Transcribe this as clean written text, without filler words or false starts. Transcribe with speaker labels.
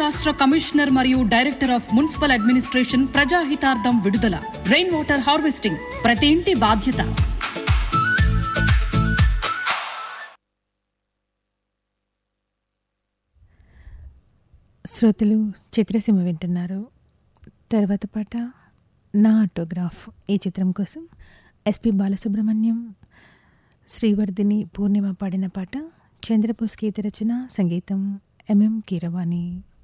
Speaker 1: రాష్ట్ర కమిషనర్ మరియు director of municipal administration ప్రజాహితార్థం విడుదల. రెయిన్ వాటర్ హార్వెస్టింగ్ ప్రతి ఇంటి బాధ్యత.
Speaker 2: శ్రోతలు చిత్రసీమ వింటున్నారు. తర్వాత పాట నా ఆటోగ్రాఫ్. ఈ చిత్రం కోసం ఎస్పి బాలసుబ్రహ్మణ్యం, శ్రీవర్ధిని, పూర్ణిమ పాడిన పాట. చంద్రబోస్ గీత రచన, సంగీతం ఎంఎం కీరవాణి.